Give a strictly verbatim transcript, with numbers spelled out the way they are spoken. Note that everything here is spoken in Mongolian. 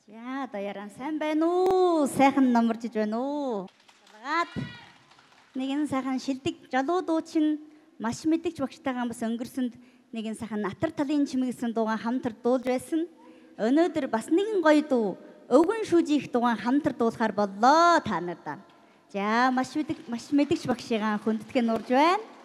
За даяараа сайн байна уу? Сайхан номоржиж байна уу? Салгаад нэгэн сайхан шилдэг жалуу дуу чинь маш мэдгч багштайгаа бас өнгөрсөнд нэгэн сайхан натар талын чимэгсэн дуугаан хамтар дуулж байсан. Өнөөдөр бас нэгэн гоё дуу өвгөн шүүжих дуугаан хамтар дуулахаар боллоо та нартай. За маш мэдгч маш мэдгч багшигаа хүндэтгэн урж байна.